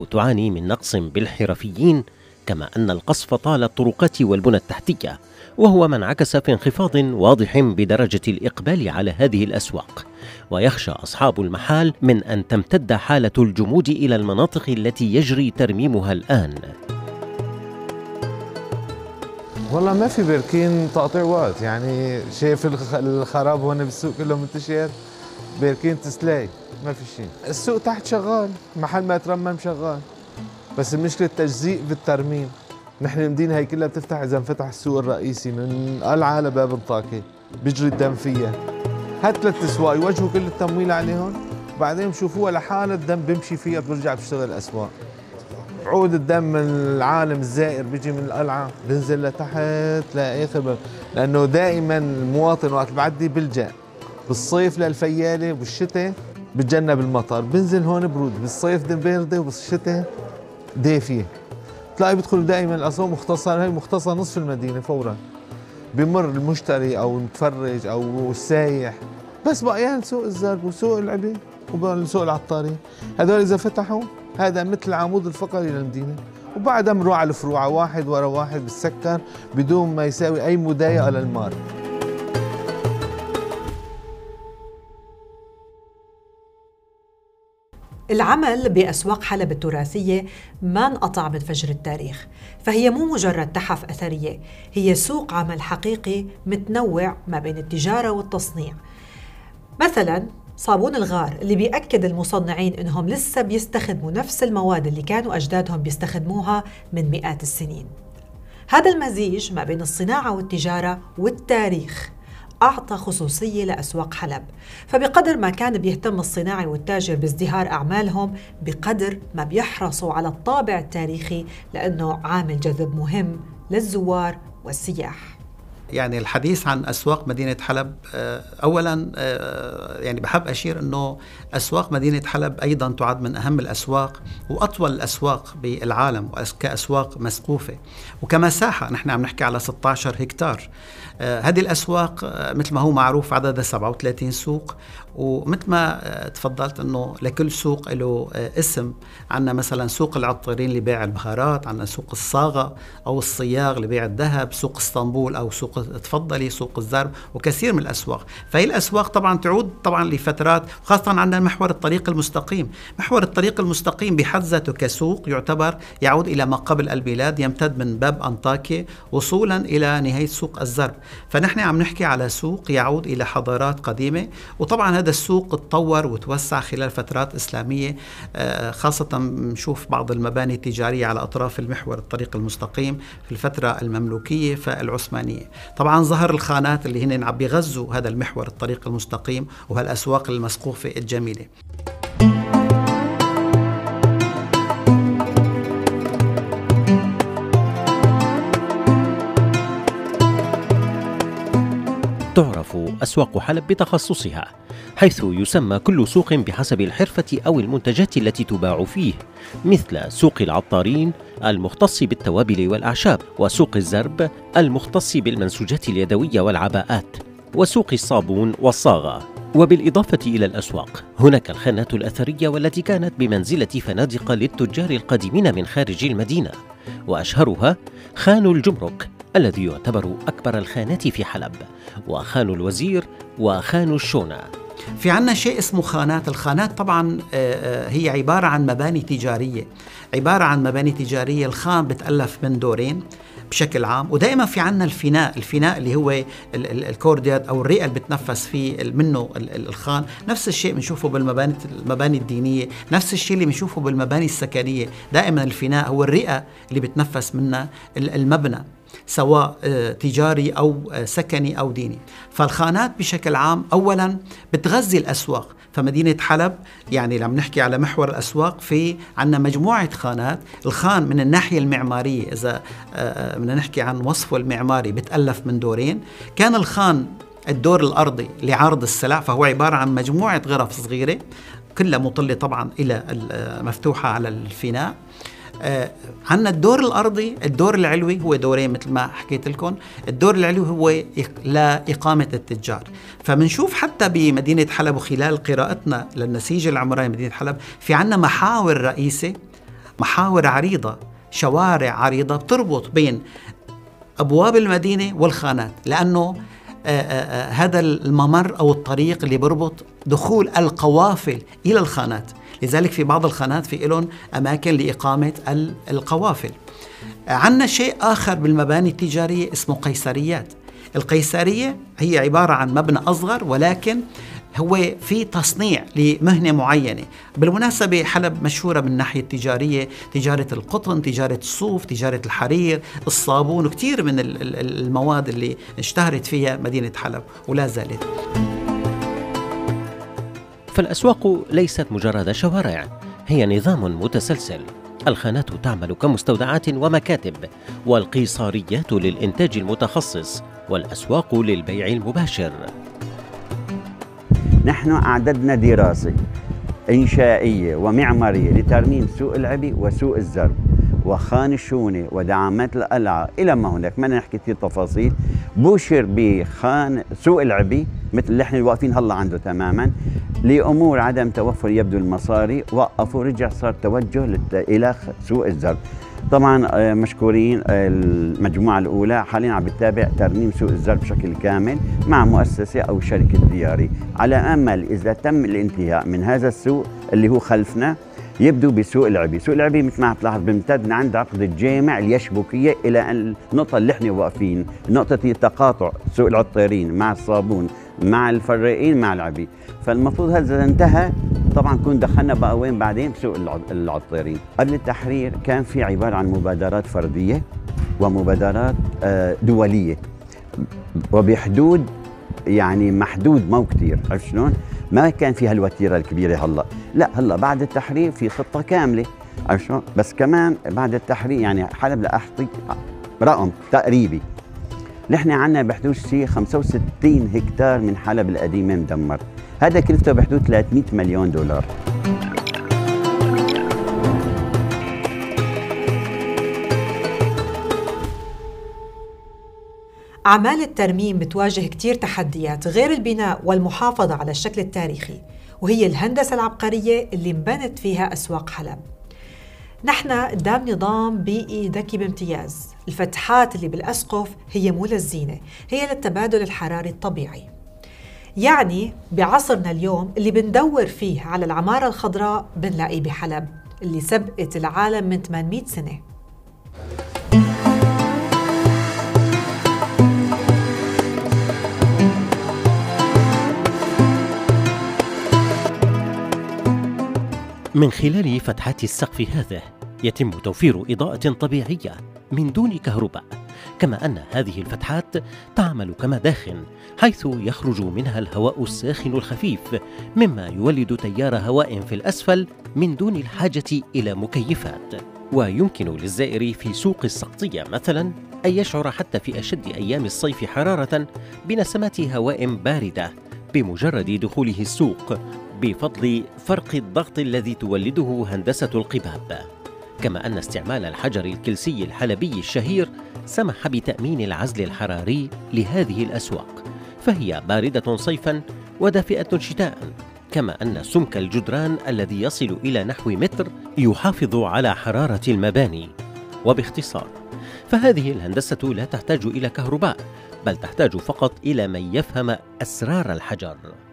تعاني من نقص بالحرفيين، كما أن القصف طال الطرقات والبنى التحتية، وهو ما انعكس في انخفاض واضح بدرجة الإقبال على هذه الأسواق. ويخشى أصحاب المحال من أن تمتد حالة الجمود إلى المناطق التي يجري ترميمها الآن. والله ما في بركين تقطيع وقت، يعني شايف الخراب هون بالسوق كله منتشر، بركين تسلاي ما في شيء. السوق تحت شغال، محل ما يترمم شغال، بس المشكلة التجزيء بالترميم. نحن المدينة هي كلها بتفتح إذا انفتح السوق الرئيسي من قلعة لباب الطاقة، بيجري الدم فيها. هات 3 أسواق يوجهوا كل التمويل عليهم، وبعدين بشوفوها لحالها الدم بيمشي فيها، بترجع بتشتغل الأسواق. عود الدم من العالم الزائر بيجي من القلعة بنزل لتحت لآخر، لأنه دائما المواطن وقت بعدي بلجأ بالصيف للفيالة، وبالشتاء بتجنب المطر، بنزل هون برود، بالصيف باردة وبالشتاء دافية. تلاقي بيدخل دائما الأسواق مختصرة، هي مختصرة نصف المدينة فورا، بمر المشتري أو المتفرج أو السايح، بس بقيان سوق الزرب وسوق العبي وسوق العطارين، هذول إذا فتحوا هذا مثل عمود الفقري للمدينة، وبعدها بنروح على الفروع واحد ورا واحد بالسكر بدون ما يساوي أي مضايقة للمار. العمل بأسواق حلب التراثية ما انقطع من فجر التاريخ، فهي مو مجرد تحف أثرية، هي سوق عمل حقيقي متنوع ما بين التجارة والتصنيع. مثلاً صابون الغار اللي بيأكد المصنعين إنهم لسه بيستخدموا نفس المواد اللي كانوا أجدادهم بيستخدموها من مئات السنين. هذا المزيج ما بين الصناعة والتجارة والتاريخ أعطى خصوصية لأسواق حلب، فبقدر ما كان بيهتم الصناعي والتاجر بازدهار أعمالهم، بقدر ما بيحرصوا على الطابع التاريخي لأنه عامل جذب مهم للزوار والسياح. يعني الحديث عن أسواق مدينة حلب، أولا يعني بحب أشير أنه أسواق مدينة حلب أيضا تعد من أهم الأسواق وأطول الأسواق بالعالم كأسواق مسقوفة، وكمساحة نحن عم نحكي على 16 هكتار. هذه الأسواق مثل ما هو معروف عددها 37 سوق، ومثل ما تفضلت أنه لكل سوق له اسم. عندنا مثلا سوق العطارين لبيع البهارات، عندنا سوق الصاغة أو الصياغ لبيع الذهب، سوق اسطنبول أو سوق تفضلي، سوق الزرب، وكثير من الأسواق. فهي الأسواق طبعا تعود طبعا لفترات، خاصة عندنا محور الطريق المستقيم. محور الطريق المستقيم بحد ذاته كسوق يعتبر يعود إلى ما قبل البلاد، يمتد من باب أنطاكيا وصولا إلى نهاية سوق الزرب. فنحن عم نحكي على سوق يعود إلى حضارات قديمة، وطبعا هذا السوق تطور وتوسع خلال فترات إسلامية، خاصة نشوف بعض المباني التجارية على أطراف المحور الطريق المستقيم في الفترة المملوكية فالعثمانية. طبعا ظهر الخانات اللي هن عم بيغذوا هذا المحور الطريق المستقيم وهالأسواق المسقوفة الجميلة. تعرف أسواق حلب بتخصصها، حيث يسمى كل سوق بحسب الحرفة أو المنتجات التي تباع فيه، مثل سوق العطارين المختص بالتوابل والأعشاب، وسوق الزرب المختص بالمنسوجات اليدوية والعباءات، وسوق الصابون والصاغة. وبالإضافة إلى الأسواق هناك الخانات الأثرية والتي كانت بمنزلة فنادق للتجار القادمين من خارج المدينة، وأشهرها خان الجمرك الذي يعتبر أكبر الخانات في حلب، وخان الوزير، وخان الشونة. في عنا شيء اسمه خانات. الخانات طبعا هي عبارة عن مباني تجارية. الخان بتألف من دورين بشكل عام، ودائما في عنا الفناء اللي هو الكورديات أو الرئة اللي بتنفس فيه منه الخان. نفس الشيء بنشوفه بالمباني الدينية، نفس الشيء اللي بنشوفه بالمباني السكنية. دائما الفناء هو الرئة اللي بتنفس منها المبنى، سواء تجاري أو سكني أو ديني. فالخانات بشكل عام أولا بتغذي الأسواق. فمدينة حلب يعني لما نحكي على محور الأسواق في عنا مجموعة خانات. الخان من الناحية المعمارية، إذا بدنا نحكي عن وصفه المعماري، بتألف من دورين. كان الخان الدور الأرضي لعرض السلع، فهو عبارة عن مجموعة غرف صغيرة كلها مطلة طبعا إلى مفتوحة على الفناء. عندنا الدور الأرضي، الدور العلوي هو دورين مثل ما حكيت لكم. الدور العلوي هو لإقامة التجار. فمنشوف حتى بمدينة حلب وخلال قراءتنا للنسيج العمراني مدينة حلب في عندنا محاور رئيسة محاور عريضة، شوارع عريضة بتربط بين أبواب المدينة والخانات، لأنه هذا الممر أو الطريق اللي بربط دخول القوافل إلى الخانات. لذلك في بعض الخانات في لهم أماكن لإقامة القوافل. عندنا شيء آخر بالمباني التجارية اسمه قيصريات. القيصرية هي عبارة عن مبنى أصغر ولكن هو في تصنيع لمهنة معينة. بالمناسبة حلب مشهورة من الناحية التجارية، تجارة القطن، تجارة الصوف، تجارة الحرير، الصابون، وكثير من المواد اللي اشتهرت فيها مدينة حلب ولا زالت. فالأسواق ليست مجرد شوارع، هي نظام متسلسل. الخانات تعمل كمستودعات ومكاتب، والقيصاريات للإنتاج المتخصص، والأسواق للبيع المباشر. نحن أعددنا دراسة إنشائية ومعمارية لترميم سوق العبي وسوق الزرب وخان الشونة ودعامات القلعة إلى ما هناك، ما نحكي كثير تفاصيل. بوشر بخان سوق العبي مثل اللي احنا واقفين هلا عنده تماما، لأمور عدم توفر يبدو المصاري وقفوا، رجع صار توجه إلى سوق الزرب. طبعا مشكورين المجموعة الأولى حاليا عم بتتابع ترميم سوق الزرب بشكل كامل مع مؤسسة أو شركة دياري، على أمل إذا تم الانتهاء من هذا السوق اللي هو خلفنا يبدو بسوق العبي. سوق العبي مثل ما تلاحظ بيمتد من عند عقد الجامع اليشبكية إلى النقطة اللي احنا واقفين، نقطة التقاطع سوق العطارين مع الصابون مع الفرائين مع العبي. فالمفروض هذا انتهى، طبعا كون دخلنا بقى وين بعدين بسوق العطارين. قبل التحرير كان في عبارة عن مبادرات فردية ومبادرات دولية وبحدود يعني محدود، مو كتير، عرفت شلون؟ ما كان في هالوتيرة الكبيرة هلا، لا هلا بعد التحرير في خطة كاملة، عرفت شلون؟ بس كمان بعد التحرير يعني حلب لأحطيك رقم تقريبي، نحن عنا بحدود شيء 65 هكتار من حلب القديمة مدمر، هذا كلفته بحدود 300 مليون دولار. أعمال الترميم بتواجه كتير تحديات غير البناء والمحافظة على الشكل التاريخي، وهي الهندسة العبقرية اللي انبنت فيها أسواق حلب. نحن قدام نظام بيئي ذكي بامتياز. الفتحات اللي بالأسقف هي مو للزينة، هي للتبادل الحراري الطبيعي. يعني بعصرنا اليوم اللي بندور فيه على العمارة الخضراء بنلاقيه بحلب اللي سبقت العالم من 800 سنة. من خلال فتحات السقف هذه يتم توفير إضاءة طبيعية من دون كهرباء، كما أن هذه الفتحات تعمل كمداخن حيث يخرج منها الهواء الساخن الخفيف، مما يولد تيار هواء في الأسفل من دون الحاجة إلى مكيفات. ويمكن للزائر في سوق السقطية مثلا أن يشعر حتى في أشد أيام الصيف حرارة بنسمات هواء باردة بمجرد دخوله السوق، بفضل فرق الضغط الذي تولده هندسة القباب. كما أن استعمال الحجر الكلسي الحلبي الشهير سمح بتأمين العزل الحراري لهذه الأسواق، فهي باردة صيفاً ودافئة شتاءً. كما أن سمك الجدران الذي يصل إلى نحو متر يحافظ على حرارة المباني. وباختصار فهذه الهندسة لا تحتاج إلى كهرباء، بل تحتاج فقط إلى من يفهم أسرار الحجر.